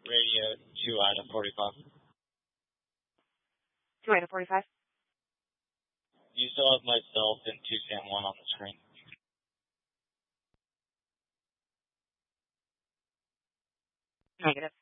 Radio 2 out of 45. 2 out of 45? You still have myself and 2 Sam 1 on the screen. Negative.